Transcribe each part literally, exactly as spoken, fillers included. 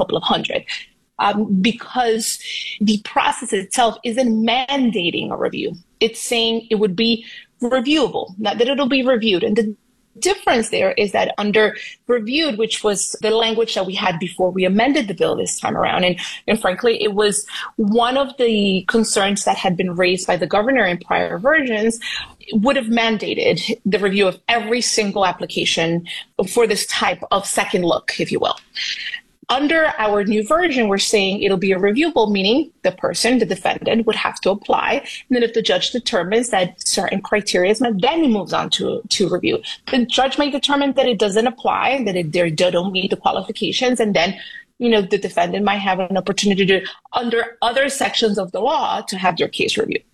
couple of hundred. Um, because the process itself isn't mandating a review. It's saying it would be reviewable, not that it'll be reviewed. And the difference there is that under reviewed, which was the language that we had before we amended the bill this time around, and, and frankly, it was one of the concerns that had been raised by the governor in prior versions, would have mandated the review of every single application for this type of second look, if you will. Under our new version, we're saying it'll be a reviewable, meaning the person, the defendant, would have to apply. And then if the judge determines that certain criteria is met, then he moves on to, to review. The judge may determine that it doesn't apply, that it, they don't meet the qualifications, and then you know, the defendant might have an opportunity to, under other sections of the law, to have their case reviewed.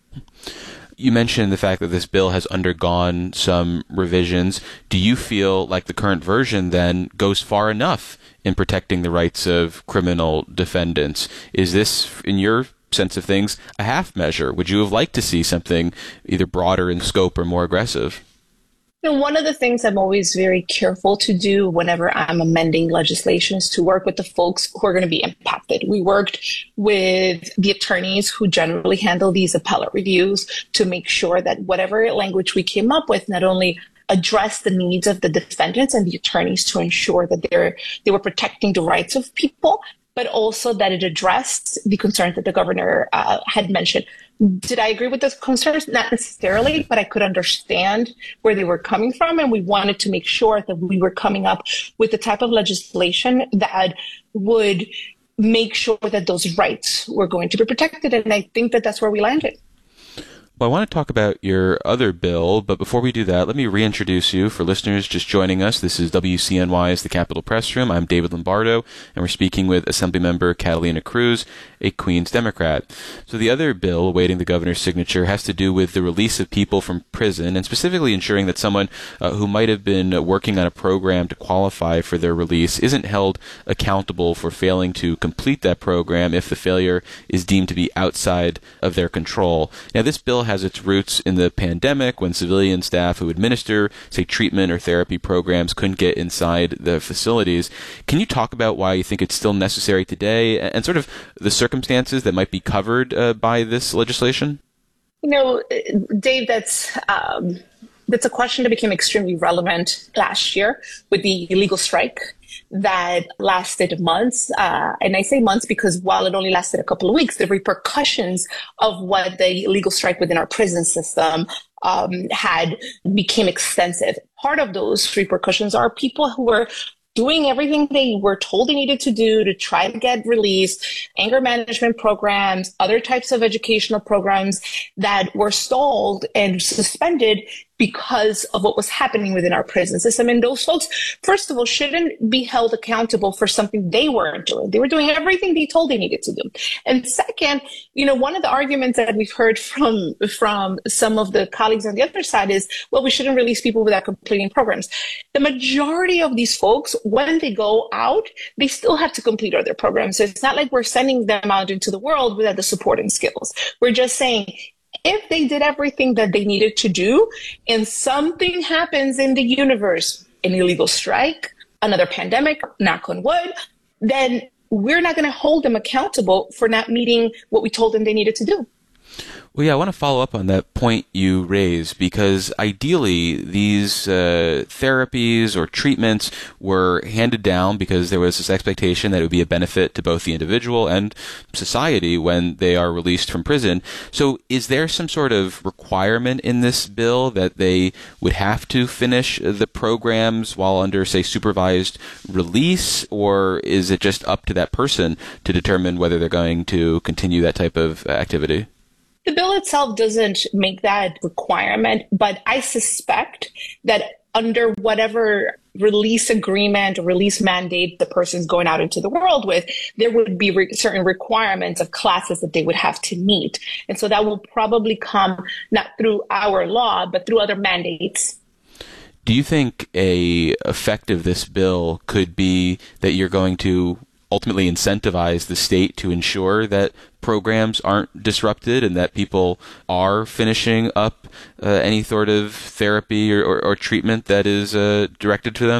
You mentioned the fact that this bill has undergone some revisions. Do you feel like the current version then goes far enough in protecting the rights of criminal defendants? Is this, in your sense of things, a half measure? Would you have liked to see something either broader in scope or more aggressive? You know, one of the things I'm always very careful to do whenever I'm amending legislation is to work with the folks who are going to be impacted. We worked with the attorneys who generally handle these appellate reviews to make sure that whatever language we came up with not only addressed the needs of the defendants and the attorneys to ensure that they're they were protecting the rights of people, but also that it addressed the concerns that the governor uh, had mentioned. Did I agree with those concerns? Not necessarily, but I could understand where they were coming from. And we wanted to make sure that we were coming up with the type of legislation that would make sure that those rights were going to be protected. And I think that that's where we landed. Well, I want to talk about your other bill, but before we do that, let me reintroduce you for listeners just joining us. This is W C N Y's The Capitol Press Room. I'm David Lombardo, and we're speaking with Assemblymember Catalina Cruz, a Queens Democrat. So the other bill awaiting the governor's signature has to do with the release of people from prison, and specifically ensuring that someone uh, who might have been working on a program to qualify for their release isn't held accountable for failing to complete that program if the failure is deemed to be outside of their control. Now, this bill has its roots in the pandemic when civilian staff who administer, say, treatment or therapy programs couldn't get inside the facilities. Can you talk about why you think it's still necessary today and sort of the circumstances that might be covered uh, by this legislation? You know, Dave, that's um, that's a question that became extremely relevant last year with the illegal strike that lasted months. Uh, and I say months because while it only lasted a couple of weeks, the repercussions of what the illegal strike within our prison system um, had became extensive. Part of those repercussions are people who were doing everything they were told they needed to do to try to get released, anger management programs, other types of educational programs that were stalled and suspended because of what was happening within our prison system. And those folks, first of all, shouldn't be held accountable for something they weren't doing. They were doing everything they told they needed to do. And second, you know, one of the arguments that we've heard from, from some of the colleagues on the other side is, well, we shouldn't release people without completing programs. The majority of these folks, when they go out, they still have to complete other programs. So it's not like we're sending them out into the world without the supporting skills. We're just saying, if they did everything that they needed to do and something happens in the universe, an illegal strike, another pandemic, knock on wood, then we're not going to hold them accountable for not meeting what we told them they needed to do. Well, yeah, I want to follow up on that point you raised, because ideally these uh, therapies or treatments were handed down because there was this expectation that it would be a benefit to both the individual and society when they are released from prison. So is there some sort of requirement in this bill that they would have to finish the programs while under, say, supervised release, or is it just up to that person to determine whether they're going to continue that type of activity? The bill itself doesn't make that requirement, but I suspect that under whatever release agreement or release mandate the person's going out into the world with, there would be re- certain requirements of classes that they would have to meet. And so that will probably come not through our law, but through other mandates. Do you think a effect of this bill could be that you're going to ultimately incentivize the state to ensure that programs aren't disrupted and that people are finishing up uh, any sort of therapy or, or, or treatment that is uh, directed to them?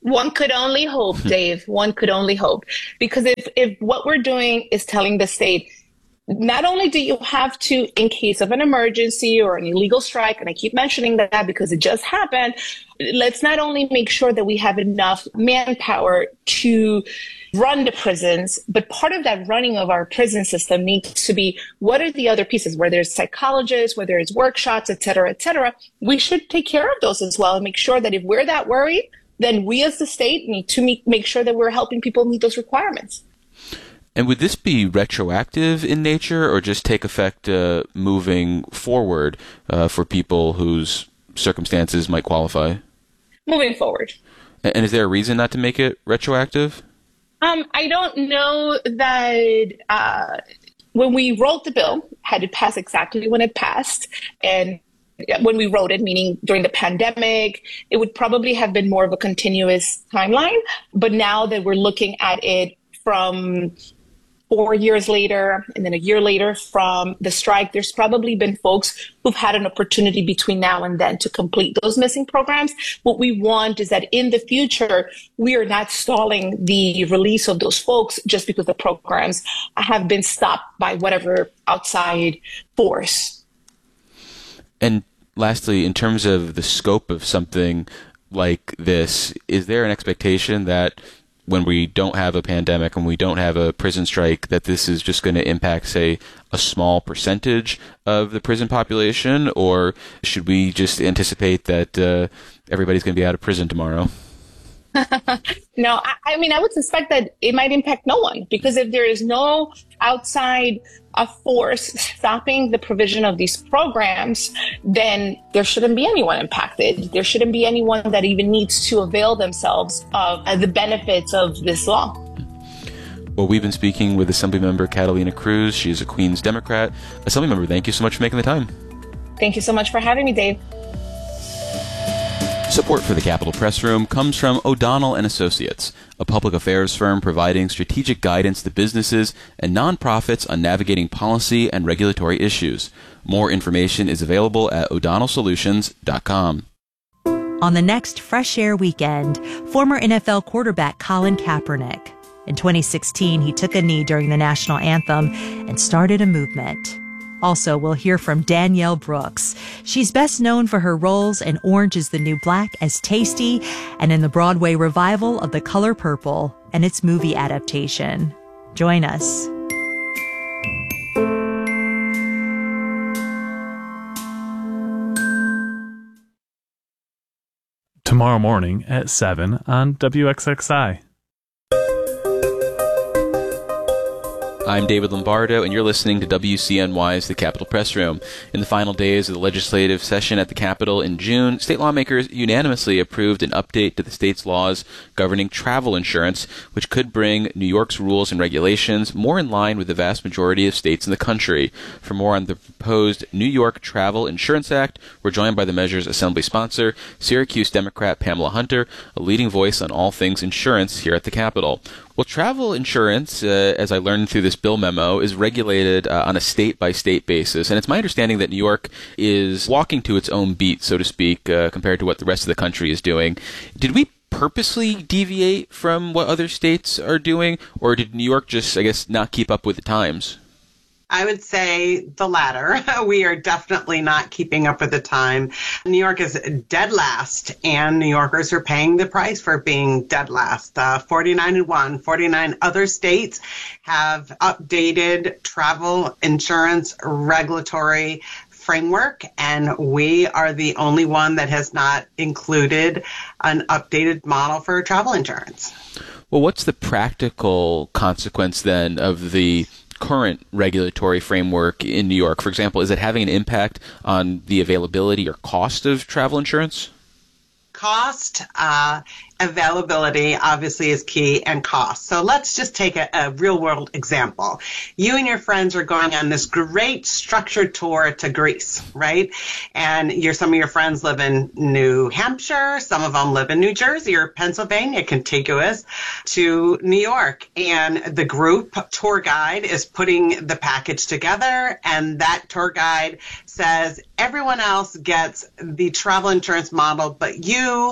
One could only hope, Dave. One could only hope. Because if, if what we're doing is telling the state, not only do you have to, in case of an emergency or an illegal strike, and I keep mentioning that because it just happened, let's not only make sure that we have enough manpower to run the prisons, but part of that running of our prison system needs to be, what are the other pieces, whether it's psychologists, whether it's workshops, et cetera, et cetera. We should take care of those as well and make sure that if we're that worried, then we as the state need to meet, make sure that we're helping people meet those requirements. And would this be retroactive in nature or just take effect uh, moving forward uh, for people whose circumstances might qualify? Moving forward. And is there a reason not to make it retroactive? Um, I don't know that uh, when we wrote the bill, had it passed exactly when it passed, and when we wrote it, meaning during the pandemic, it would probably have been more of a continuous timeline. But now that we're looking at it from four years later and then a year later from the strike, there's probably been folks who've had an opportunity between now and then to complete those missing programs. What we want is that in the future, we are not stalling the release of those folks just because the programs have been stopped by whatever outside force. And lastly, in terms of the scope of something like this, is there an expectation that when we don't have a pandemic and we don't have a prison strike, that this is just going to impact, say, a small percentage of the prison population? Or should we just anticipate that uh, everybody's going to be out of prison tomorrow? No, I, I mean, I would suspect that it might impact no one, because if there is no outside uh, force stopping the provision of these programs, then there shouldn't be anyone impacted. There shouldn't be anyone that even needs to avail themselves of uh, the benefits of this law. Well, we've been speaking with Assemblymember Catalina Cruz. She is a Queens Democrat. Assemblymember, thank you so much for making the time. Thank you so much for having me, Dave. Support for the Capitol Press Room comes from O'Donnell and Associates, a public affairs firm providing strategic guidance to businesses and nonprofits on navigating policy and regulatory issues. More information is available at o'donnell solutions dot com. On the next Fresh Air weekend, former N F L quarterback Colin Kaepernick. In twenty sixteen, he took a knee during the national anthem and started a movement. Also, we'll hear from Danielle Brooks. She's best known for her roles in Orange is the New Black as Tasty and in the Broadway revival of The Color Purple and its movie adaptation. Join us. Tomorrow morning at seven on W X X I. I'm David Lombardo, and you're listening to W C N Y's The Capitol Press Room. In the final days of the legislative session at the Capitol in June, state lawmakers unanimously approved an update to the state's laws governing travel insurance, which could bring New York's rules and regulations more in line with the vast majority of states in the country. For more on the proposed New York Travel Insurance Act, we're joined by the measure's assembly sponsor, Syracuse Democrat Pamela Hunter, a leading voice on all things insurance here at the Capitol. Well, travel insurance, uh, as I learned through this bill memo, is regulated uh, on a state-by-state basis. And it's my understanding that New York is walking to its own beat, so to speak, uh, compared to what the rest of the country is doing. Did we purposely deviate from what other states are doing, or did New York just, I guess, not keep up with the times? I would say the latter. We are definitely not keeping up with the time. New York is dead last, and New Yorkers are paying the price for being dead last. Uh, forty-nine and one, forty-nine other states have updated travel insurance regulatory framework, and we are the only one that has not included an updated model for travel insurance. Well, what's the practical consequence then of the current regulatory framework in New York? For example, is it having an impact on the availability or cost of travel insurance? Cost, uh, availability obviously is key, and cost. So let's just take a, a real world example. You and your friends are going on this great structured tour to Greece, right? And your some of your friends live in New Hampshire, some of them live in New Jersey or Pennsylvania, contiguous to New York. And the group tour guide is putting the package together, and that tour guide says everyone else gets the travel insurance model, but you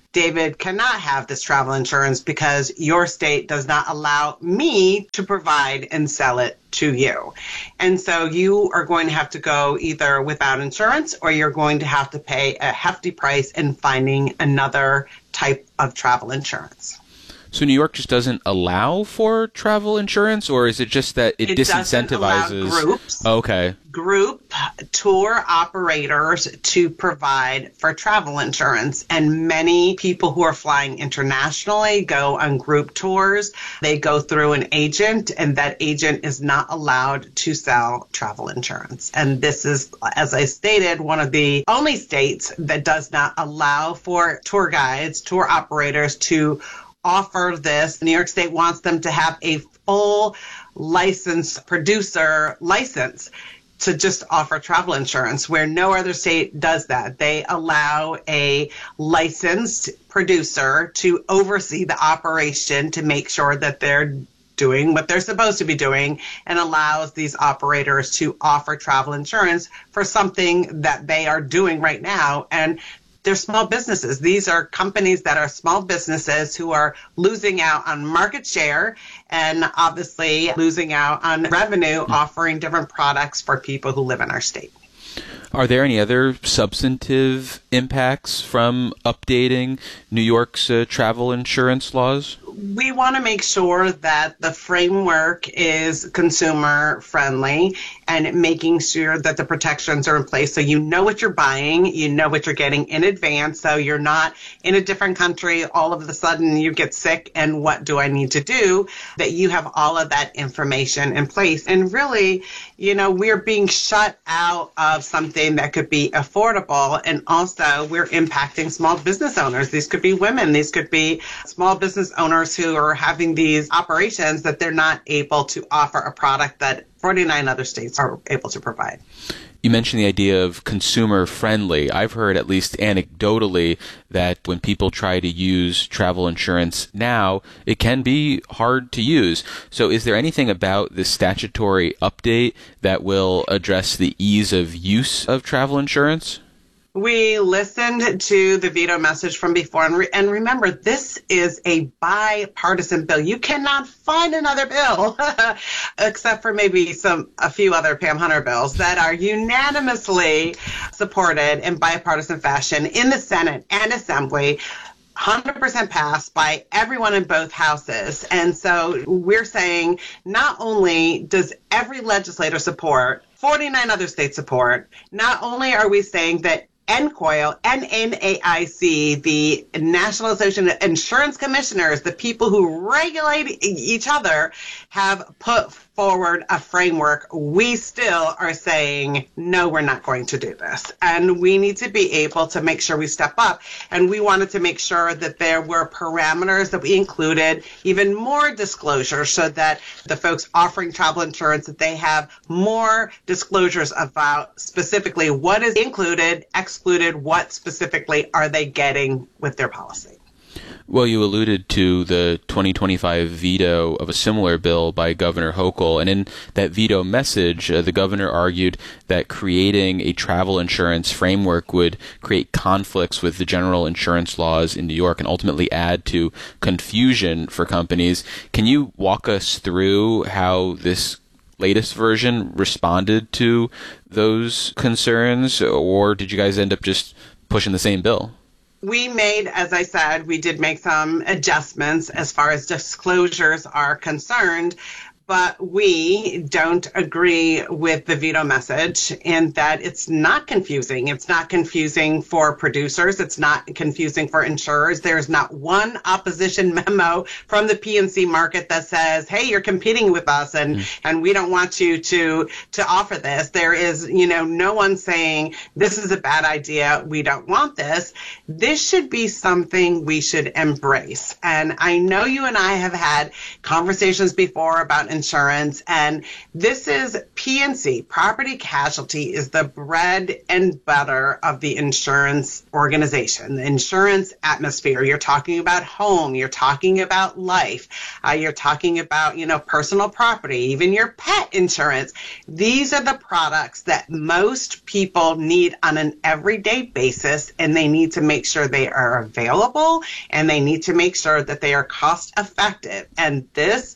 David cannot have this travel insurance because your state does not allow me to provide and sell it to you. And so you are going to have to go either without insurance or you're going to have to pay a hefty price in finding another type of travel insurance. So New York just doesn't allow for travel insurance, or is it just that it, it disincentivizes groups, okay. group tour operators to provide for travel insurance? And many people who are flying internationally go on group tours. They go through an agent, and that agent is not allowed to sell travel insurance. And this is, as I stated, one of the only states that does not allow for tour guides, tour operators to offer this. New York State wants them to have a full licensed producer license to just offer travel insurance, where no other state does that. They allow a licensed producer to oversee the operation to make sure that they're doing what they're supposed to be doing, and allows these operators to offer travel insurance for something that they are doing right now. And they're small businesses. These are companies that are small businesses who are losing out on market share and obviously losing out on revenue, offering different products for people who live in our state. Are there any other substantive impacts from updating New York's uh, travel insurance laws? We want to make sure that the framework is consumer friendly and making sure that the protections are in place so you know what you're buying, you know what you're getting in advance, so you're not in a different country, all of a sudden you get sick and what do I need to do, that you have all of that information in place. And really, you know, we're being shut out of something that could be affordable, and also we're impacting small business owners. These could be women, these could be small business owners who are having these operations that they're not able to offer a product that forty-nine other states are able to provide. You mentioned the idea of consumer friendly. I've heard, at least anecdotally, that when people try to use travel insurance now, it can be hard to use. So is there anything about this statutory update that will address the ease of use of travel insurance? We listened to the veto message from before, and, re- and remember, this is a bipartisan bill. You cannot find another bill, except for maybe some a few other Pam Hunter bills, that are unanimously supported in bipartisan fashion in the Senate and Assembly, one hundred percent passed by everyone in both houses. And so we're saying not only does every legislator support, forty-nine other states support, not only are we saying that N C O I L, N N A I C, the National Association of Insurance Commissioners, the people who regulate each other, have put forward a framework. We still are saying, no, we're not going to do this. And we need to be able to make sure we step up. And we wanted to make sure that there were parameters, that we included even more disclosure so that the folks offering travel insurance, that they have more disclosures about specifically what is included, excluded, what specifically are they getting with their policy. Well, you alluded to the twenty twenty-five veto of a similar bill by Governor Hochul, and in that veto message, uh, the governor argued that creating a travel insurance framework would create conflicts with the general insurance laws in New York and ultimately add to confusion for companies. Can you walk us through how this latest version responded to those concerns, or did you guys end up just pushing the same bill? We made, as I said, we did make some adjustments as far as disclosures are concerned, but we don't agree with the veto message in that it's not confusing. It's not confusing for producers. It's not confusing for insurers. There's not one opposition memo from the P and C market that says, hey, you're competing with us and, mm. and we don't want you to, to offer this. There is, you know, no one saying this is a bad idea. We don't want this. This should be something we should embrace. And I know you and I have had conversations before about insurance. And this is P and C, property casualty, is the bread and butter of the insurance organization, the insurance atmosphere. You're talking about home, you're talking about life, uh, you're talking about, you know, personal property, even your pet insurance. These are the products that most people need on an everyday basis, and they need to make sure they are available, and they need to make sure that they are cost effective. And this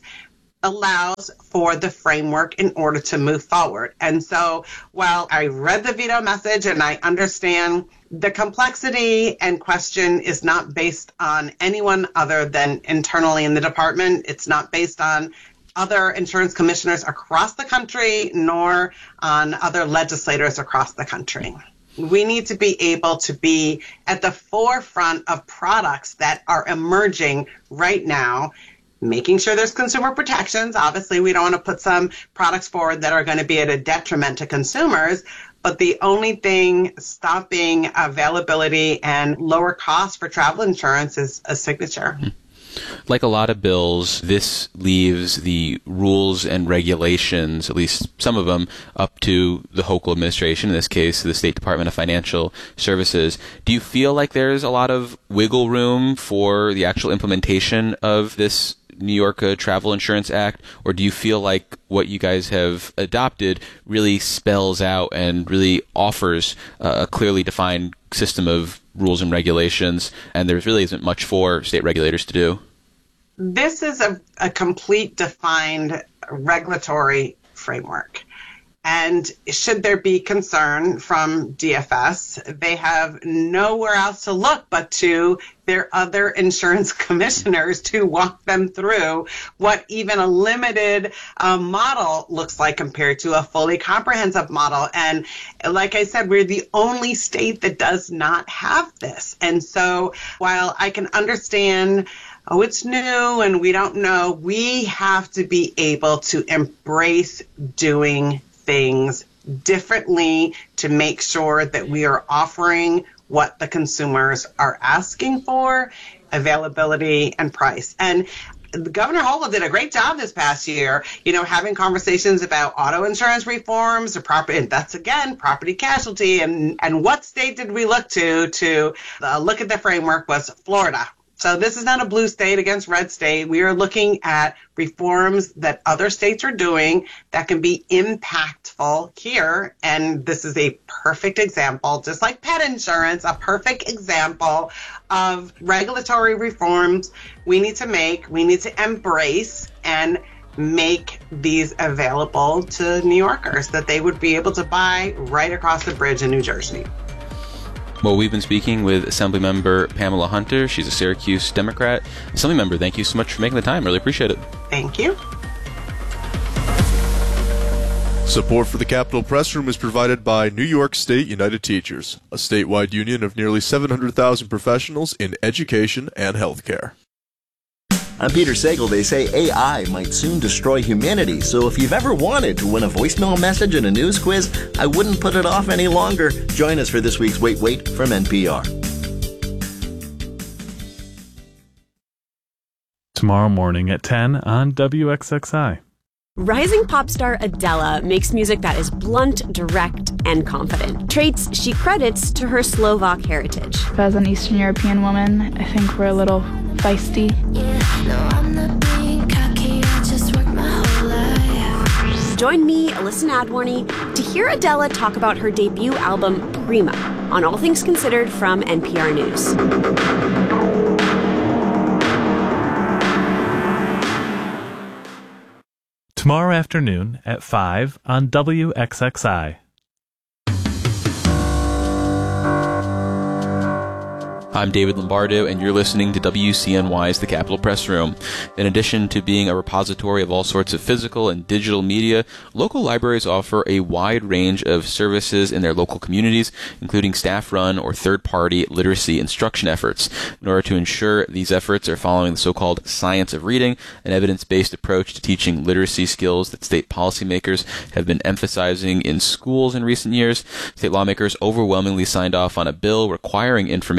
allows for the framework in order to move forward. And so while I read the veto message and I understand the complexity and question is not based on anyone other than internally in the department, it's not based on other insurance commissioners across the country, nor on other legislators across the country. We need to be able to be at the forefront of products that are emerging right now, making sure there's consumer protections. Obviously, we don't want to put some products forward that are going to be at a detriment to consumers, but the only thing stopping availability and lower costs for travel insurance is a signature. Like a lot of bills, this leaves the rules and regulations, at least some of them, up to the Hochul administration, in this case, the State Department of Financial Services. Do you feel like there's a lot of wiggle room for the actual implementation of this New York uh, Travel Insurance Act, or do you feel like what you guys have adopted really spells out and really offers uh, a clearly defined system of rules and regulations, and there really isn't much for state regulators to do? This is a, a complete defined regulatory framework. And should there be concern from D F S, they have nowhere else to look but to their other insurance commissioners to walk them through what even a limited uh, model looks like compared to a fully comprehensive model. And like I said, we're the only state that does not have this. And so while I can understand, oh, it's new and we don't know, we have to be able to embrace doing things differently to make sure that we are offering what the consumers are asking for, availability and price. And Governor Hochul did a great job this past year, you know, having conversations about auto insurance reforms, or property, and that's again property casualty. And and what state did we look to to uh, look at the framework was Florida. So this is not a blue state against red state. We are looking at reforms that other states are doing that can be impactful here. And this is a perfect example, just like pet insurance, a perfect example of regulatory reforms we need to make, we need to embrace and make these available to New Yorkers that they would be able to buy right across the bridge in New Jersey. Well, we've been speaking with Assemblymember Pamela Hunter. She's a Syracuse Democrat. Assemblymember, thank you so much for making the time. Really appreciate it. Thank you. Support for the Capitol Press Room is provided by New York State United Teachers, a statewide union of nearly seven hundred thousand professionals in education and healthcare. I'm Peter Sagal. They say A I might soon destroy humanity, so if you've ever wanted to win a voicemail message and a news quiz, I wouldn't put it off any longer. Join us for this week's Wait Wait from N P R. Tomorrow morning at ten on W X X I. Rising pop star Adele makes music that is blunt, direct, and confident, traits she credits to her Slovak heritage. As an Eastern European woman, I think we're a little feisty. Yeah, no, I'm not being cocky, I just work my whole life. Join me, Alyssa Nadworny, to hear Adele talk about her debut album, Prima, on All Things Considered from N P R News. Tomorrow afternoon at five on W X X I. I'm David Lombardo, and you're listening to W C N Y's The Capitol Press Room. In addition to being a repository of all sorts of physical and digital media, local libraries offer a wide range of services in their local communities, including staff-run or third-party literacy instruction efforts. In order to ensure these efforts are following the so-called science of reading, an evidence-based approach to teaching literacy skills that state policymakers have been emphasizing in schools in recent years, state lawmakers overwhelmingly signed off on a bill requiring information about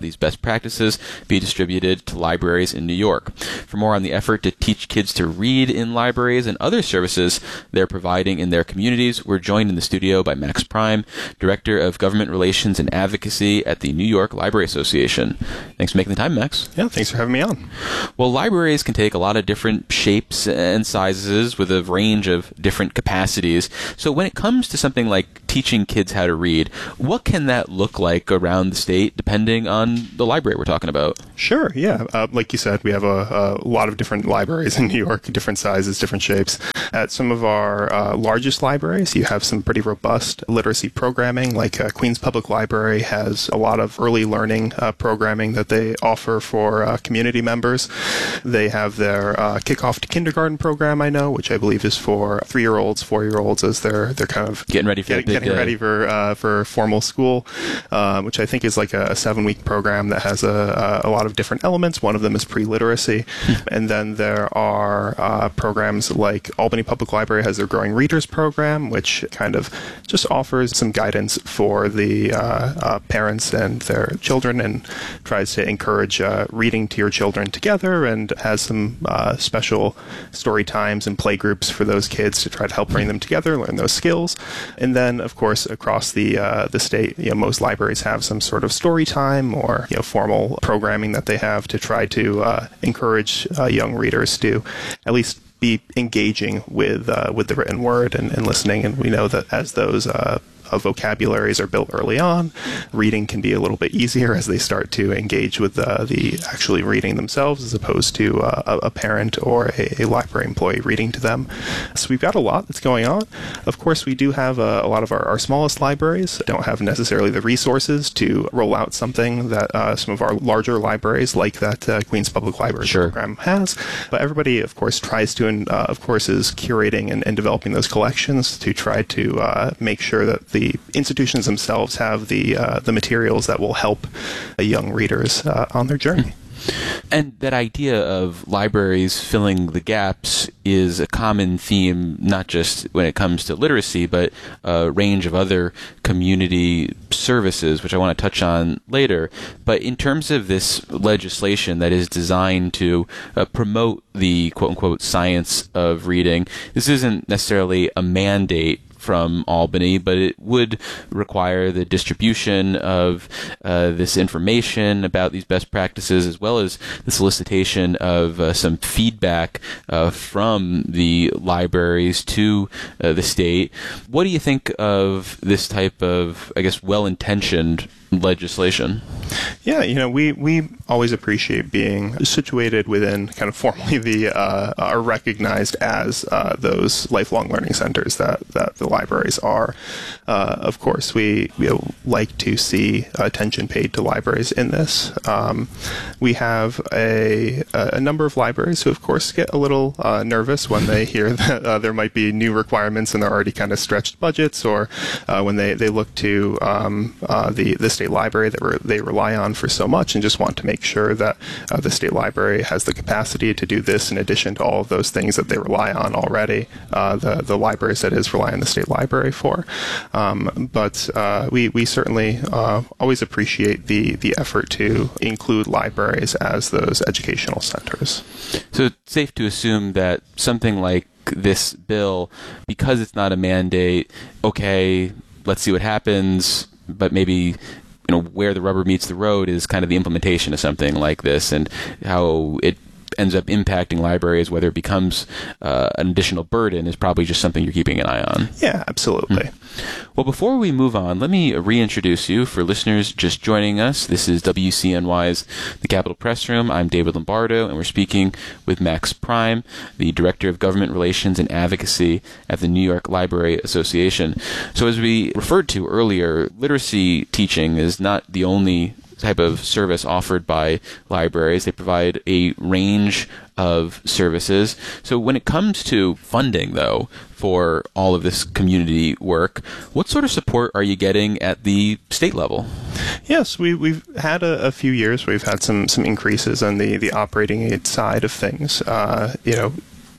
these best practices be distributed to libraries in New York. For more on the effort to teach kids to read in libraries and other services they're providing in their communities, we're joined in the studio by Max Prime, Director of Government Relations and Advocacy at the New York Library Association. Thanks for making the time, Max. Yeah, thanks for having me on. Well, libraries can take a lot of different shapes and sizes with a range of different capacities. So when it comes to something like teaching kids how to read, what can that look like around the state depending on the library we're talking about? Sure, yeah. Uh, like you said, we have a, a lot of different libraries in New York, different sizes, different shapes. At some of our uh, largest libraries, you have some pretty robust literacy programming, like uh, Queens Public Library has a lot of early learning uh, programming that they offer for uh, community members. They have their uh, Kickoff to Kindergarten program, I know, which I believe is for three-year-olds, four-year-olds, as they're they're kind of getting ready for get, the big getting day. ready for uh, for formal school, uh, which I think is like a, a seven-week program that has a, a, a lot of different elements. One of them is pre-literacy, and then there are uh, programs like Albany Public Library has their Growing Readers program, which kind of just offers some guidance for the uh, uh, parents and their children and tries to encourage uh, reading to your children together, and has some uh, special story times and play groups for those kids to try to help bring them together, learn those skills. And then, of course, across the uh, the state, you know, most libraries have some sort of story time or, you know, formal programming that they have to try to uh, encourage uh, young readers to at least be engaging with uh, with the written word and, and listening. And we know that as those uh, uh, vocabularies are built early on, reading can be a little bit easier as they start to engage with uh, the actually reading themselves, as opposed to uh, a parent or a, a library employee reading to them. So we've got a lot that's going on. Of course, we do have uh, a lot of our, our smallest libraries don't have necessarily the resources to roll out something that uh, some of our larger libraries, like that uh, Queens Public Library sure. program, has. But everybody, of course, tries to, and uh, of course, is curating and, and developing those collections to try to uh, make sure that the institutions themselves have the uh, the materials that will help uh, young readers uh, on their journey. And that idea of libraries filling the gaps is a common theme, not just when it comes to literacy, but a range of other community services, which I want to touch on later. But in terms of this legislation that is designed to uh, promote the quote-unquote science of reading, this isn't necessarily a mandate from Albany, but it would require the distribution of uh, this information about these best practices, as well as the solicitation of uh, some feedback uh, from the libraries to uh, the state. What do you think of this type of, I guess, well-intentioned legislation? Yeah, you know, we, we always appreciate being situated within kind of formally the uh, are recognized as uh, those lifelong learning centers that, that the libraries are. Uh, of course, we, we like to see attention paid to libraries in this. Um, we have a, a number of libraries who, of course, get a little uh, nervous when they hear that uh, there might be new requirements and they're already kind of stretched budgets, or uh, when they, they look to um, uh, the, the state library that re- they rely on for so much, and just want to make sure that uh, the state library has the capacity to do this in addition to all of those things that they rely on already, uh, the, the libraries that is rely on the state library for. Um, but uh, we, we certainly uh, always appreciate the, the effort to include libraries as those educational centers. So it's safe to assume that something like this bill, because it's not a mandate, okay, let's see what happens, but maybe, you know, where the rubber meets the road is kind of the implementation of something like this, and how it ends up impacting libraries, whether it becomes uh, an additional burden, is probably just something you're keeping an eye on. Yeah, absolutely. Hmm. Well, before we move on, let me reintroduce you for listeners just joining us. This is W C N Y's The Capitol Press Room. I'm David Lombardo, and we're speaking with Max Prime, the Director of Government Relations and Advocacy at the New York Library Association. So as we referred to earlier, literacy teaching is not the only type of service offered by libraries. They provide a range of services. So when it comes to funding, though, for all of this community work, what sort of support are you getting at the state level? Yes, we, we've had a, a few years where we've had some, some increases on the, the operating aid side of things. Uh, you know,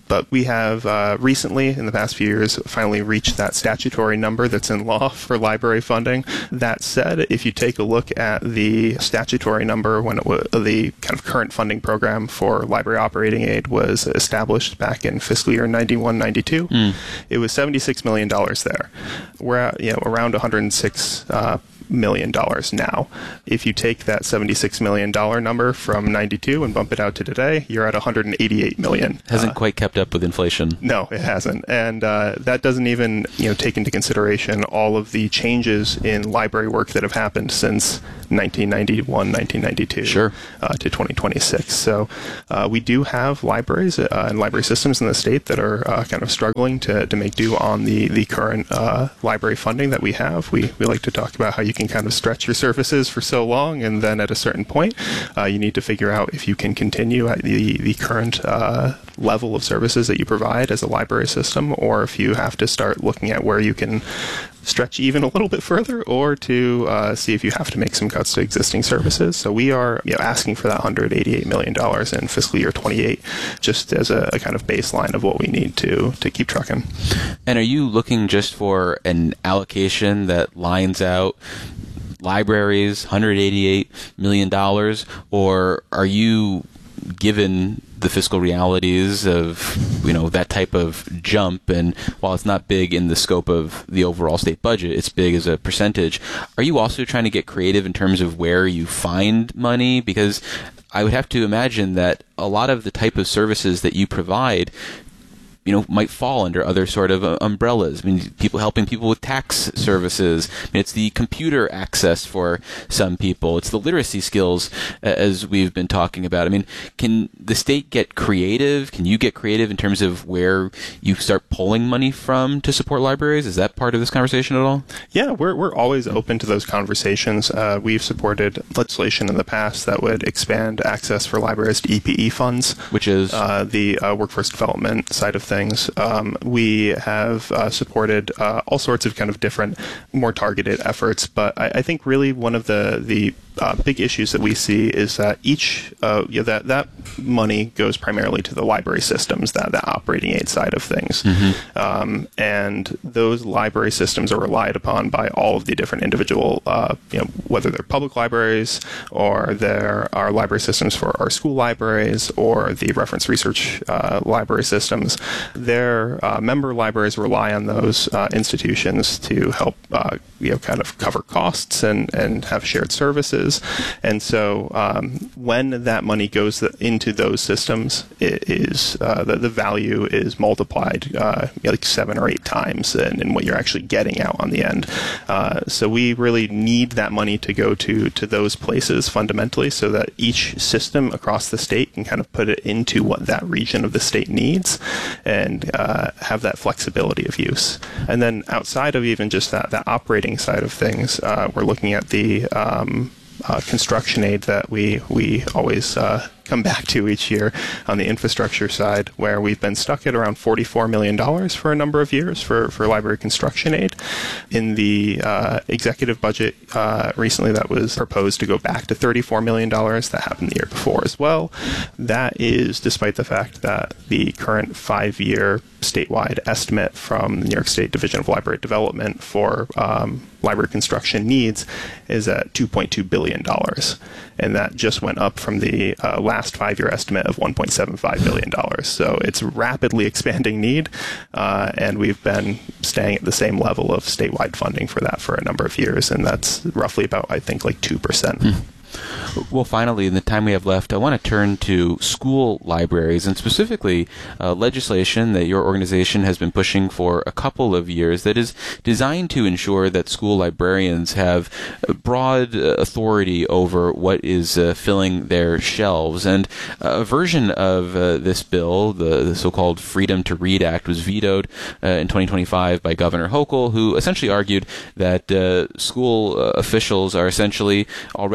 but we have uh, recently, in the past few years, finally reached that statutory number that's in law for library funding. That said, if you take a look at the statutory number when it was, the kind of current funding program for library operating aid was established back in fiscal year ninety-one ninety-two, mm. it was seventy-six million dollars there. We're at, you know, around one hundred six uh, million dollars now. If you take that seventy-six million dollars number from ninety-two and bump it out to today, you're at one hundred eighty-eight million dollars. Hasn't uh, quite kept up with inflation. No, it hasn't. And uh, that doesn't even, you know, take into consideration all of the changes in library work that have happened since nineteen ninety-one, nineteen ninety-two sure. uh, to twenty twenty-six. So uh, we do have libraries uh, and library systems in the state that are uh, kind of struggling to, to make do on the, the current uh, library funding that we have. We, we like to talk about how you can kind of stretch your services for so long, and then at a certain point, uh, you need to figure out if you can continue at the, the current uh, level of services that you provide as a library system, or if you have to start looking at where you can stretch even a little bit further, or to uh, see if you have to make some cuts to existing services. So we are, you know, asking for that one hundred eighty-eight million dollars in fiscal year twenty-eight, just as a, a kind of baseline of what we need to to keep trucking. And are you looking just for an allocation that lines out libraries, one hundred eighty-eight million dollars, or are you given the fiscal realities of, you know, that type of jump, and while it's not big in the scope of the overall state budget, it's big as a percentage. Are you also trying to get creative in terms of where you find money? Because I would have to imagine that a lot of the type of services that you provide, you know, might fall under other sort of uh, umbrellas. I mean, people helping people with tax services. I mean, it's the computer access for some people. It's the literacy skills, uh, as we've been talking about. I mean, can the state get creative? Can you get creative in terms of where you start pulling money from to support libraries? Is that part of this conversation at all? Yeah, we're we're always open to those conversations. Uh, we've supported legislation in the past that would expand access for libraries to E P E funds, which is uh, the uh, workforce development side of things. Things. Um, we have uh, supported uh, all sorts of kind of different, more targeted efforts, but I, I think really one of the the uh, big issues that we see is that each uh, you know, that that money goes primarily to the library systems, that the operating aid side of things, mm-hmm. um, and those library systems are relied upon by all of the different individual, uh, you know, whether they're public libraries or there are library systems for our school libraries or the reference research uh, library systems. Their uh, member libraries rely on those uh, institutions to help, uh, you know, kind of cover costs and, and have shared services. And so, um, when that money goes into those systems, it is uh, the, the value is multiplied uh, like seven or eight times in, in what you're actually getting out on the end. Uh, so we really need that money to go to to those places fundamentally, so that each system across the state can kind of put it into what that region of the state needs, and uh, have that flexibility of use. And then outside of even just that, that operating side of things, uh, we're looking at the um, uh, construction aid that we, we always uh, come back to each year on the infrastructure side, where we've been stuck at around forty-four million dollars for a number of years for, for library construction aid. In the uh, executive budget uh, recently, that was proposed to go back to thirty-four million dollars. That happened the year before as well. That is despite the fact that the current five-year statewide estimate from the New York State Division of Library Development for um, library construction needs is at two point two billion dollars. And that just went up from the uh, last five-year estimate of one point seven five billion dollars. So it's rapidly expanding need, uh, and we've been staying at the same level of statewide funding for that for a number of years, and that's roughly about, I think, like two percent. Mm. Well, finally, in the time we have left, I want to turn to school libraries, and specifically uh, legislation that your organization has been pushing for a couple of years that is designed to ensure that school librarians have broad uh, authority over what is uh, filling their shelves. And uh, a version of uh, this bill, the, the so-called Freedom to Read Act, was vetoed uh, in twenty twenty-five by Governor Hochul, who essentially argued that uh, school uh, officials are essentially already prohibited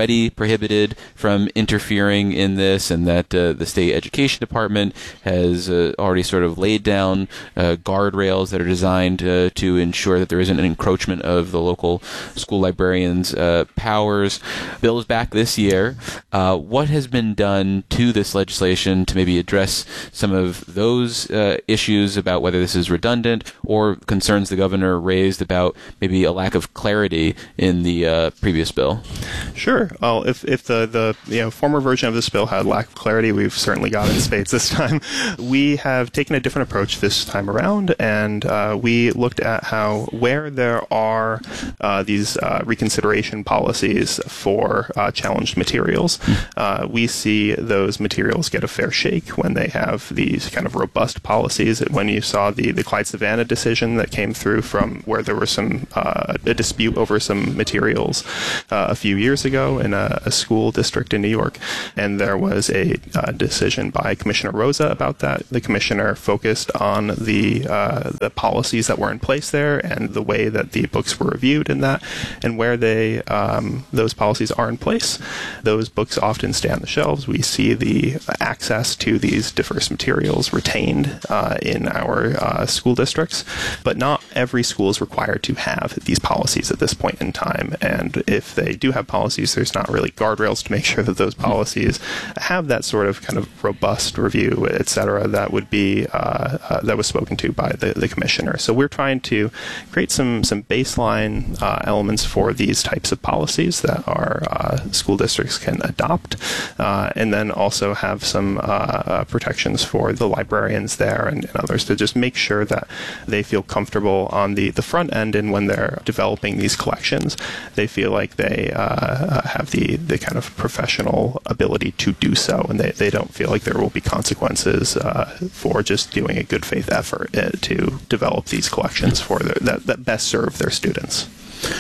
prohibited from interfering in this, and that uh, the state education department has uh, already sort of laid down uh, guardrails that are designed uh, to ensure that there isn't an encroachment of the local school librarians' uh, powers. Bill is back this year. Uh, what has been done to this legislation to maybe address some of those uh, issues about whether this is redundant or concerns the governor raised about maybe a lack of clarity in the uh, previous bill? Sure. Well, if, if the, the you know former version of this bill had lack of clarity, we've certainly got it in spades this time. We have taken a different approach this time around, and uh, we looked at how where there are uh, these uh, reconsideration policies for uh, challenged materials, uh, we see those materials get a fair shake when they have these kind of robust policies. When you saw the, the Clyde Savannah decision that came through from where there was some uh, a dispute over some materials uh, a few years ago in a, a school district in New York, and there was a uh, decision by Commissioner Rosa about that. The commissioner focused on the uh, the policies that were in place there and the way that the books were reviewed in that, and where they um, those policies are in place, those books often stay on the shelves. We see the access to these diverse materials retained uh, in our uh, school districts, but not every school is required to have these policies at this point in time. And if they do have policies, there's not really guardrails to make sure that those policies have that sort of kind of robust review, et cetera, that would be uh, uh, that was spoken to by the, the commissioner. So we're trying to create some some baseline uh, elements for these types of policies that our uh, school districts can adopt, uh, and then also have some uh, uh, protections for the librarians there and, and others to just make sure that they feel comfortable on the, the front end, and when they're developing these collections, they feel like they uh, have the, the kind of professional ability to do so, and they, they don't feel like there will be consequences uh, for just doing a good faith effort uh, to develop these collections for their, that, that best serve their students.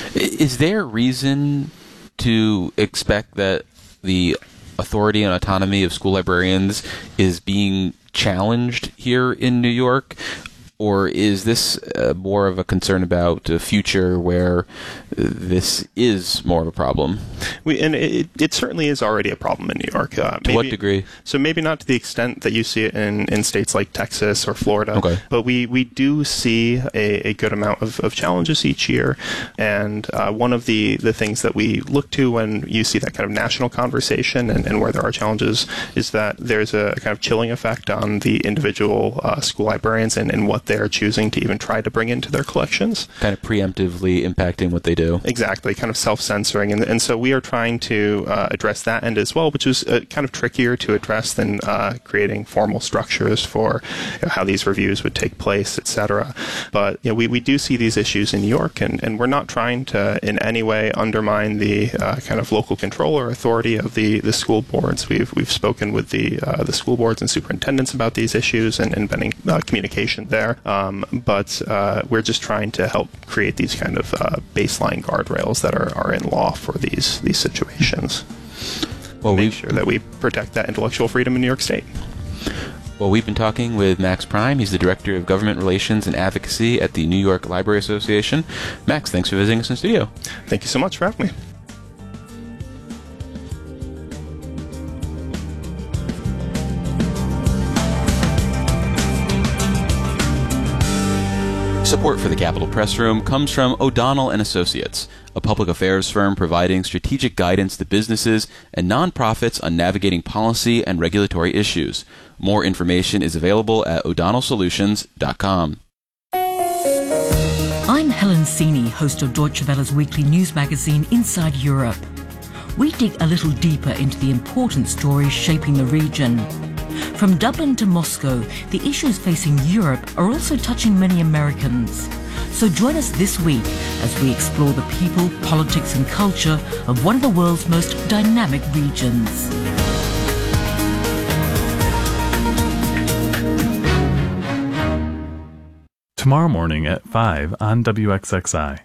Is there reason to expect that the authority and autonomy of school librarians is being challenged here in New York? Or is this uh, more of a concern about a future where uh, this is more of a problem? We, and it, it certainly is already a problem in New York. Uh, to maybe, what degree? So maybe not to the extent that you see it in, in states like Texas or Florida. Okay. But we, we do see a, a good amount of, of challenges each year. And uh, one of the, the things that we look to when you see that kind of national conversation and, and where there are challenges is that there's a kind of chilling effect on the individual uh, school librarians and, and what they're choosing to even try to bring into their collections. Kind of preemptively impacting what they do. Exactly, kind of self-censoring. And, and so we are trying to uh, address that end as well, which is uh, kind of trickier to address than uh, creating formal structures for you know, how these reviews would take place, et cetera. But you know, we, we do see these issues in New York, and, and we're not trying to in any way undermine the uh, kind of local control or authority of the, the school boards. We've we've spoken with the uh, the school boards and superintendents about these issues and, and been in uh, communication there. Um, but uh, we're just trying to help create these kind of uh, baseline guardrails that are, are in law for these these situations. Well, make sure that we protect that intellectual freedom in New York State. Well, we've been talking with Max Prime. He's the Director of Government Relations and Advocacy at the New York Library Association. Max, thanks for visiting us in studio. Thank you so much for having me. Support for the Capitol Press Room comes from O'Donnell and Associates, a public affairs firm providing strategic guidance to businesses and nonprofits on navigating policy and regulatory issues. More information is available at o'donnell solutions dot com. I'm Helen Sini, host of Deutsche Welle's weekly news magazine Inside Europe. We dig a little deeper into the important stories shaping the region. From Dublin to Moscow, the issues facing Europe are also touching many Americans. So join us this week as we explore the people, politics and culture of one of the world's most dynamic regions. Tomorrow morning at five on W X X I.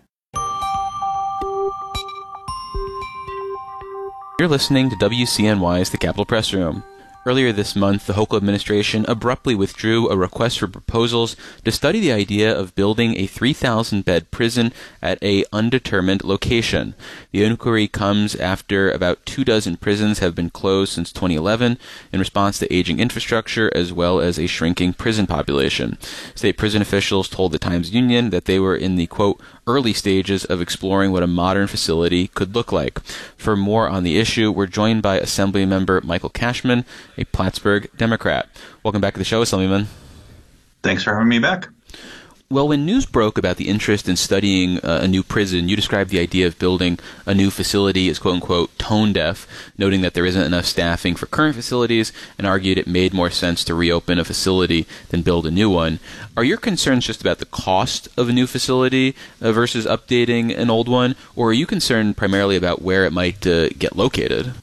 You're listening to W C N Y's The Capitol Press Room. Earlier this month, the Hochul administration abruptly withdrew a request for proposals to study the idea of building a three thousand bed prison at a undetermined location. The inquiry comes after about two dozen prisons have been closed since twenty eleven in response to aging infrastructure as well as a shrinking prison population. State prison officials told the Times-Union that they were in the, quote, early stages of exploring what a modern facility could look like. For more on the issue, we're joined by Assemblymember Michael Cashman, a Plattsburgh Democrat. Welcome back to the show, Assemblyman. Thanks for having me back. Well, when news broke about the interest in studying uh, a new prison, you described the idea of building a new facility as quote-unquote tone-deaf, noting that there isn't enough staffing for current facilities, and argued it made more sense to reopen a facility than build a new one. Are your concerns just about the cost of a new facility uh, versus updating an old one, or are you concerned primarily about where it might uh, get located?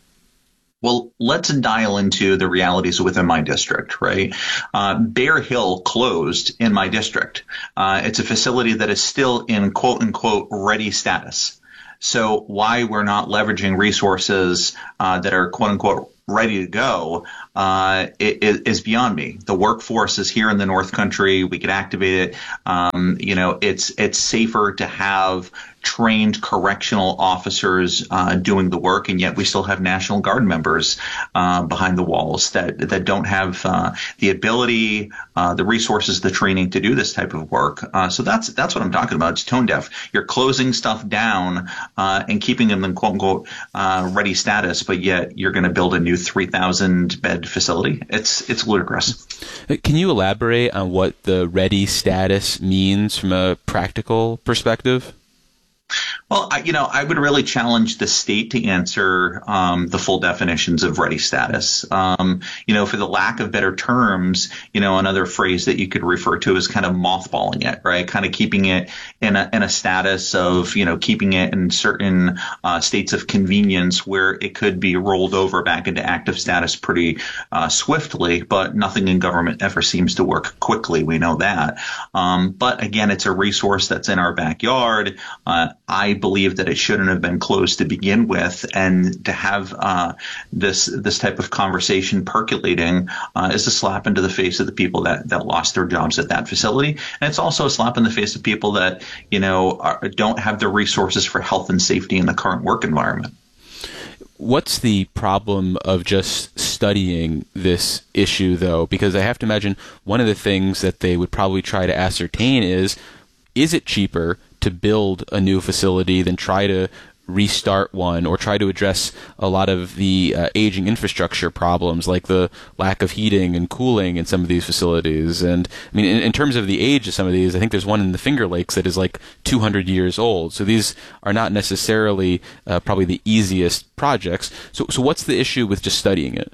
Well, let's dial into the realities within my district, right? Uh, Bear Hill closed in my district. Uh, it's a facility that is still in quote-unquote ready status. So why we're not leveraging resources uh, that are quote-unquote ready to go uh, is, is beyond me. The workforce is here in the North Country. We could activate it. Um, you know, it's it's safer to have trained correctional officers uh, doing the work, and yet we still have National Guard members uh, behind the walls that that don't have uh, the ability, uh, the resources, the training to do this type of work. Uh, so that's that's what I'm talking about. It's tone deaf. You're closing stuff down uh, and keeping them in quote unquote uh, ready status, but yet you're going to build a new three thousand bed facility. It's it's ludicrous. Can you elaborate on what the ready status means from a practical perspective? Well, I, you know, I would really challenge the state to answer um, the full definitions of ready status. Um, you know, for the lack of better terms, you know, another phrase that you could refer to is kind of mothballing it, right? Kind of keeping it in a, in a status of, you know, keeping it in certain uh, states of convenience where it could be rolled over back into active status pretty uh, swiftly, but nothing in government ever seems to work quickly. We know that. Um, but again, it's a resource that's in our backyard. Uh, I believe that it shouldn't have been closed to begin with, and to have uh, this this type of conversation percolating uh, is a slap into the face of the people that, that lost their jobs at that facility, and it's also a slap in the face of people that you know are, don't have the resources for health and safety in the current work environment. What's the problem of just studying this issue, though? Because I have to imagine one of the things that they would probably try to ascertain is, is it cheaper to build a new facility than try to restart one or try to address a lot of the uh, aging infrastructure problems like the lack of heating and cooling in some of these facilities. And I mean, in, in terms of the age of some of these, I think there's one in the Finger Lakes that is like two hundred years old. So these are not necessarily uh, probably the easiest projects. So, so what's the issue with just studying it?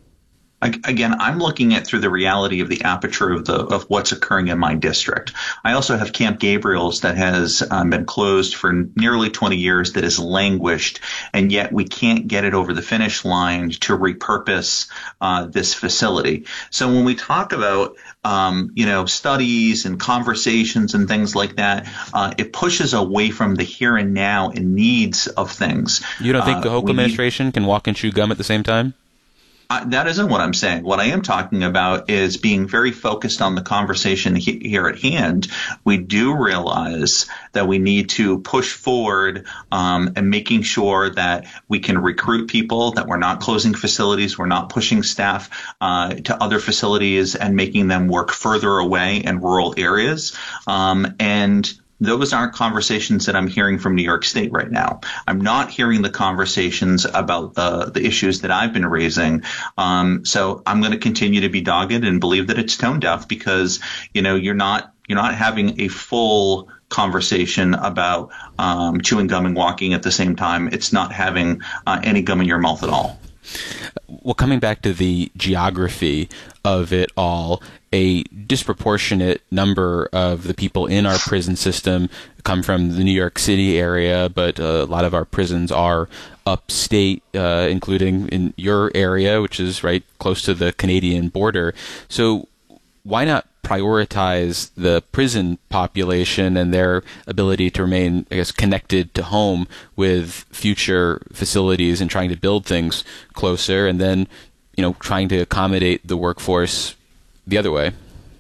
Again, I'm looking at through the reality of the aperture of the of what's occurring in my district. I also have Camp Gabriel's that has um, been closed for nearly twenty years, that has languished, and yet we can't get it over the finish line to repurpose uh, this facility. So when we talk about um, you know studies and conversations and things like that, uh, it pushes away from the here and now and needs of things. You don't think uh, the Hochul administration need- can walk and chew gum at the same time? Uh, that isn't what I'm saying. What I am talking about is being very focused on the conversation he- here at hand. We do realize that we need to push forward um, and making sure that we can recruit people, that we're not closing facilities, we're not pushing staff uh, to other facilities and making them work further away in rural areas. Um, and Those aren't conversations that I'm hearing from New York State right now. I'm not hearing the conversations about the, the issues that I've been raising. Um, so I'm going to continue to be dogged and believe that it's tone deaf because, you know, you're not you're not having a full conversation about um, chewing gum and walking at the same time. It's not having uh, any gum in your mouth at all. Well, coming back to the geography of it all, a disproportionate number of the people in our prison system come from the New York City area, but uh, a lot of our prisons are upstate, uh, including in your area, which is right close to the Canadian border. So why not prioritize the prison population and their ability to remain, I guess, connected to home with future facilities and trying to build things closer, and then you know, trying to accommodate the workforce the other way?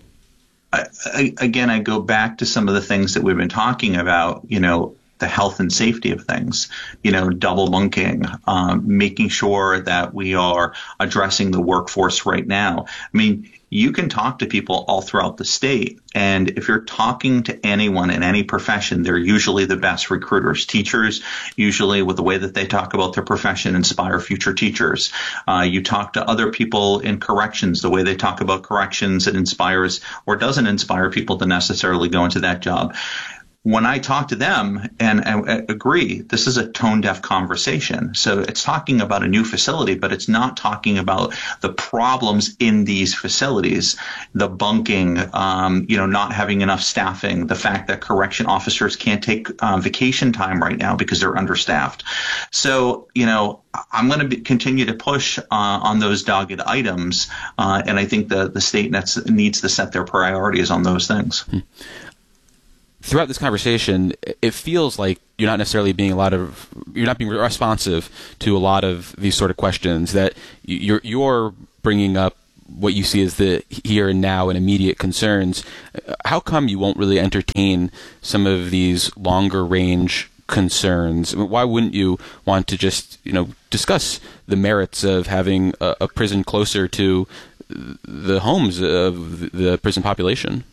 I, I, again, I go back to some of the things that we've been talking about, you know, the health and safety of things, you know, double bunking, um, making sure that we are addressing the workforce right now. I mean, you can talk to people all throughout the state, and if you're talking to anyone in any profession, they're usually the best recruiters. Teachers, usually with the way that they talk about their profession, inspire future teachers. Uh, you talk to other people in corrections, the way they talk about corrections, it inspires or doesn't inspire people to necessarily go into that job. When I talk to them and I agree, this is a tone-deaf conversation. So it's talking about a new facility, but it's not talking about the problems in these facilities, the bunking, um, you know, not having enough staffing, the fact that correction officers can't take uh, vacation time right now because they're understaffed. So, you know, I'm going to continue to push uh, on those dogged items, uh, and I think the, the state needs to set their priorities on those things. Hmm. Throughout this conversation, it feels like you're not necessarily being a lot of you're not being responsive to a lot of these sort of questions. That you're you're bringing up what you see as the here and now and immediate concerns. How come you won't really entertain some of these longer range concerns? Why wouldn't you want to just you know discuss the merits of having a, a prison closer to the homes of the prison population?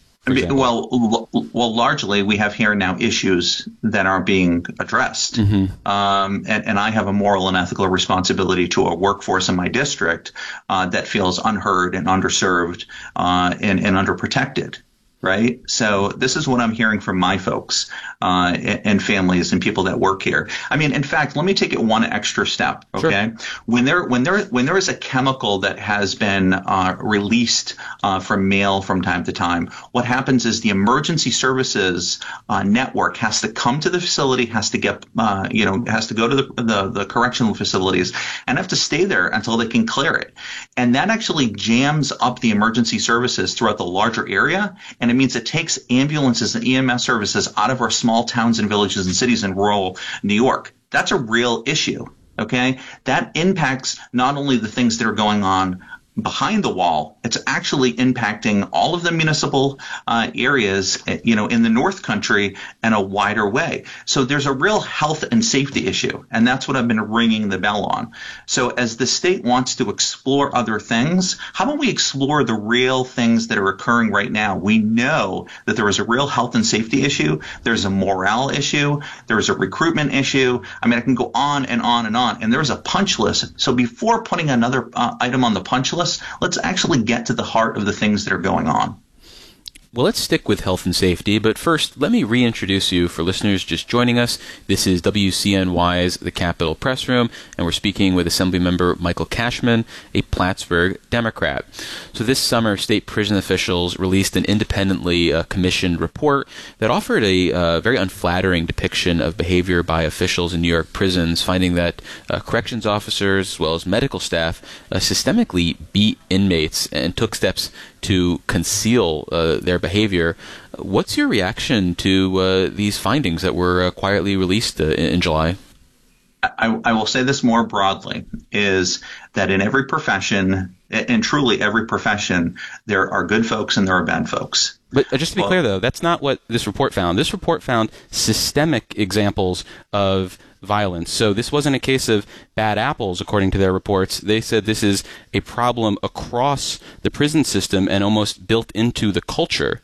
Well, well, largely we have here now issues that aren't being addressed, mm-hmm. um, and, and I have a moral and ethical responsibility to a workforce in my district uh, that feels unheard and underserved uh, and, and underprotected. Right. So this is what I'm hearing from my folks uh, and, and families and people that work here. I mean, in fact, let me take it one extra step. OK, sure. when there when there when there is a chemical that has been uh, released uh, from mail from time to time, what happens is the emergency services uh, network has to come to the facility, has to get, uh, you know, has to go to the, the, the correctional facilities and have to stay there until they can clear it. And that actually jams up the emergency services throughout the larger area. And And it means it takes ambulances and E M S services out of our small towns and villages and cities in rural New York. That's a real issue, okay? That impacts not only the things that are going on behind the wall, it's actually impacting all of the municipal uh, areas, you know, in the North Country in a wider way. So there's a real health and safety issue, and that's what I've been ringing the bell on. So as the state wants to explore other things, how about we explore the real things that are occurring right now? We know that there is a real health and safety issue. There's a morale issue. There's a recruitment issue. I mean, I can go on and on and on, and there's a punch list. So before putting another uh, item on the punch list, let's actually get to the heart of the things that are going on. Well, let's stick with health and safety, but first, let me reintroduce you for listeners just joining us. This is W C N Y's The Capitol Press Room, and we're speaking with Assemblymember Michael Cashman, a Plattsburgh Democrat. So this summer, state prison officials released an independently uh, commissioned report that offered a uh, very unflattering depiction of behavior by officials in New York prisons, finding that uh, corrections officers, as well as medical staff, uh, systemically beat inmates and took steps to conceal uh, their behavior. What's your reaction to uh, these findings that were uh, quietly released uh, in, in July? I, I will say this more broadly, is that in every profession, and truly every profession, there are good folks and there are bad folks. But just to be well, clear, though, that's not what this report found. This report found systemic examples of violence. So this wasn't a case of bad apples, according to their reports. They said this is a problem across the prison system and almost built into the culture.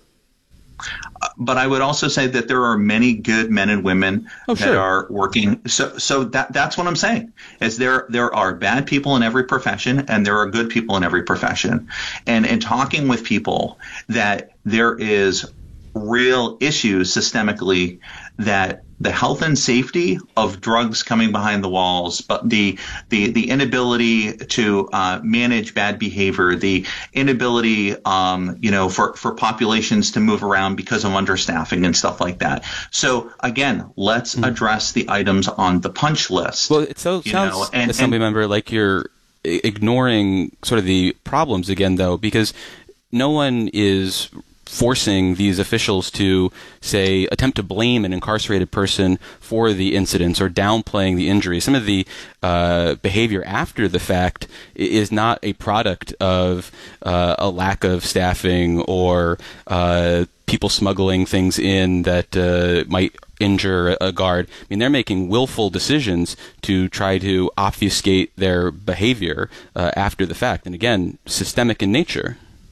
But I would also say that there are many good men and women oh, that sure. are working. So, so that that's what I'm saying. Is there there are bad people in every profession, and there are good people in every profession. And in talking with people, that there is real issues systemically, that the health and safety of drugs coming behind the walls, but the the, the inability to uh, manage bad behavior, the inability, um, you know, for, for populations to move around because of understaffing and stuff like that. So again, let's mm. address the items on the punch list. Well, it so, sounds, know, and, Assemblymember, and, like you're ignoring sort of the problems again, though, because no one is forcing these officials to, say, attempt to blame an incarcerated person for the incidents or downplaying the injury. Some of the uh, behavior after the fact is not a product of uh, a lack of staffing or uh, people smuggling things in that uh, might injure a guard. I mean, they're making willful decisions to try to obfuscate their behavior uh, after the fact. And again, systemic in nature.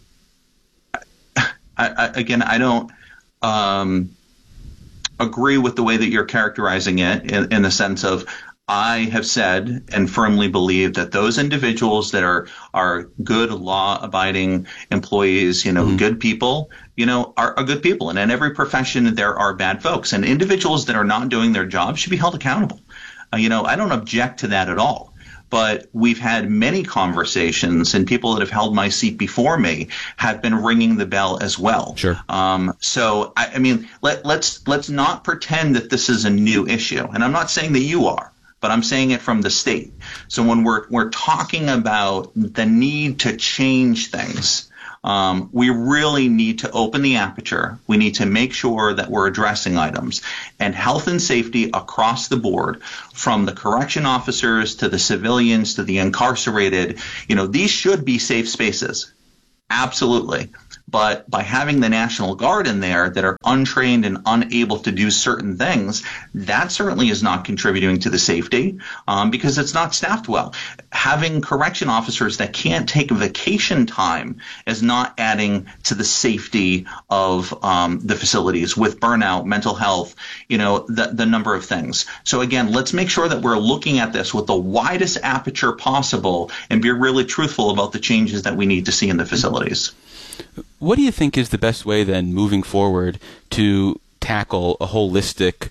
I, I, again, I don't um, agree with the way that you're characterizing it in, in the sense of I have said and firmly believe that those individuals that are are good, law-abiding employees, you know, mm-hmm. good people, you know, are, are good people. And in every profession, there are bad folks. And individuals that are not doing their job should be held accountable. Uh, you know, I don't object to that at all. But we've had many conversations, and people that have held my seat before me have been ringing the bell as well. Sure. Um, so, I, I mean, let, let's let's not pretend that this is a new issue. And I'm not saying that you are, but I'm saying it from the state. So when we're we're talking about the need to change things, Um, we really need to open the aperture. We need to make sure that we're addressing items. And health and safety across the board, from the correction officers to the civilians to the incarcerated, you know, these should be safe spaces. Absolutely. But by having the National Guard in there that are untrained and unable to do certain things, that certainly is not contributing to the safety um, because it's not staffed well. Having correction officers that can't take vacation time is not adding to the safety of um, the facilities with burnout, mental health, you know, the, the number of things. So again, let's make sure that we're looking at this with the widest aperture possible and be really truthful about the changes that we need to see in the facilities. What do you think is the best way then moving forward to tackle a holistic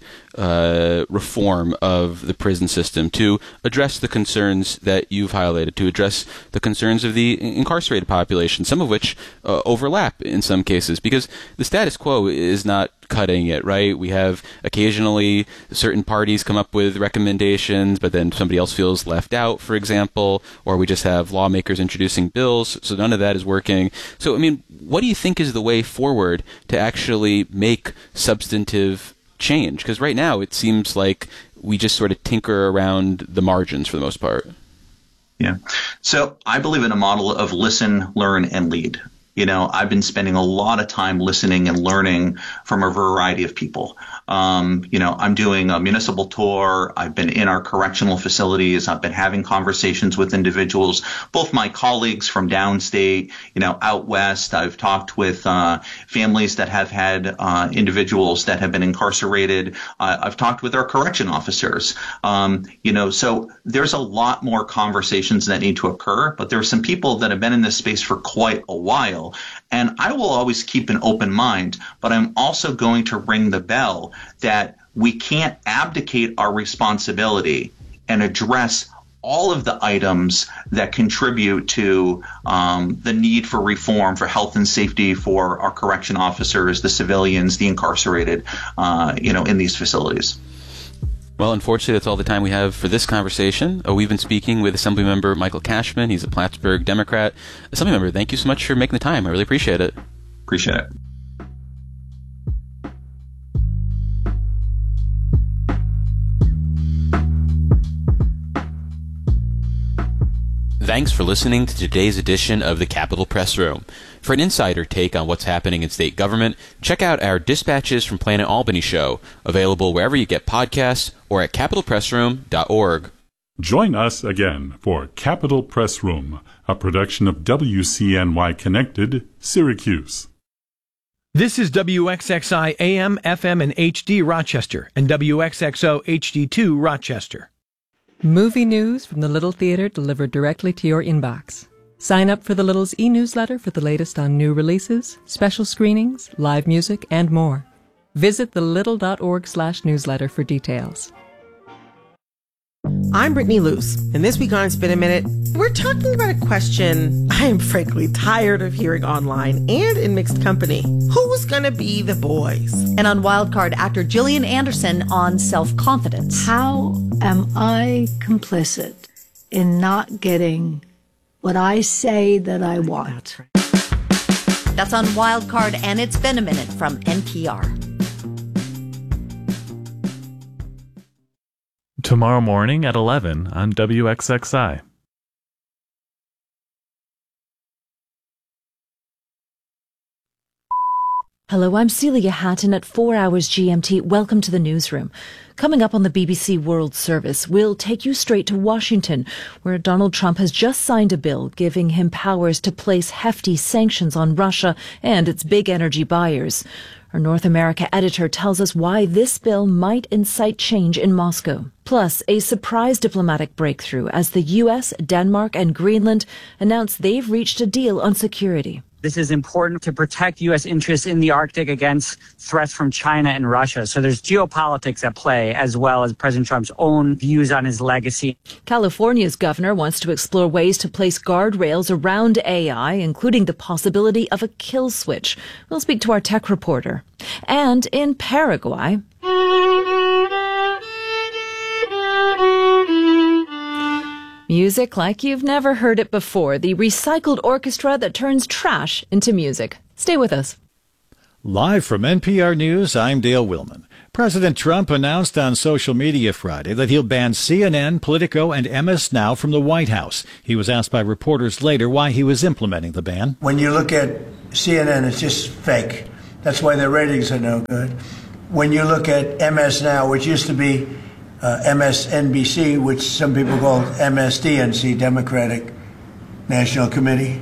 uh, reform of the prison system, to address the concerns that you've highlighted, to address the concerns of the incarcerated population, some of which uh, overlap in some cases, because the status quo is not cutting it, right? We have occasionally certain parties come up with recommendations, but then somebody else feels left out, for example, or we just have lawmakers introducing bills, so none of that is working. So, I mean, what do you think is the way forward to actually make substantive change? Because right now it seems like we just sort of tinker around the margins for the most part. Yeah. So I believe in a model of listen, learn, and lead. You know, I've been spending a lot of time listening and learning from a variety of people. Um, you know, I'm doing a municipal tour. I've been in our correctional facilities. I've been having conversations with individuals, both my colleagues from downstate, you know, out west. I've talked with uh, families that have had uh, individuals that have been incarcerated. Uh, I've talked with our correction officers. Um, you know, so there's a lot more conversations that need to occur, but there are some people that have been in this space for quite a while. And I will always keep an open mind, but I'm also going to ring the bell that we can't abdicate our responsibility and address all of the items that contribute to um, the need for reform, for health and safety for our correction officers, the civilians, the incarcerated, uh, you know, in these facilities. Well, unfortunately, that's all the time we have for this conversation. Uh, we've been speaking with Assemblymember Michael Cashman. He's a Plattsburgh Democrat. Assemblymember, thank you so much for making the time. I really appreciate it. Appreciate it. Thanks for listening to today's edition of the Capitol Press Room. For an insider take on what's happening in state government, check out our Dispatches from Planet Albany show, available wherever you get podcasts or at capitol press room dot org. Join us again for Capitol Press Room, a production of W C N Y Connected, Syracuse. This is W X X I A M, F M, and H D Rochester, and W X X O H D two Rochester. Movie news from the Little Theater delivered directly to your inbox. Sign up for the Little's e-newsletter for the latest on new releases, special screenings, live music, and more. Visit the little dot org slash newsletter for details. I'm Brittany Luce, and this week on Spin a Minute, we're talking about a question I am frankly tired of hearing online and in mixed company. Who's gonna be the boys? And on Wildcard, actor Gillian Anderson on self-confidence. How am I complicit in not getting what I say that I want? That's on Wildcard, and it's been a minute from N P R. Tomorrow morning at eleven on W X X I. Hello, I'm Celia Hatton at four hours G M T. Welcome to the newsroom. Coming up on the B B C World Service, we'll take you straight to Washington, where Donald Trump has just signed a bill giving him powers to place hefty sanctions on Russia and its big energy buyers. Our North America editor tells us why this bill might incite change in Moscow. Plus, a surprise diplomatic breakthrough as the U S, Denmark, and Greenland announce they've reached a deal on security. This is important to protect U S interests in the Arctic against threats from China and Russia. So there's geopolitics at play, as well as President Trump's own views on his legacy. California's governor wants to explore ways to place guardrails around A I, including the possibility of a kill switch. We'll speak to our tech reporter. And in Paraguay, music like you've never heard it before. The recycled orchestra that turns trash into music. Stay with us. Live from N P R News, I'm Dale Willman. President Trump announced on social media Friday that he'll ban C N N, Politico, and M S Now from the White House. He was asked by reporters later why he was implementing the ban. When you look at C N N, it's just fake. That's why their ratings are no good. When you look at M S Now, which used to be Uh, M S N B C, which some people call M S D N C, Democratic National Committee.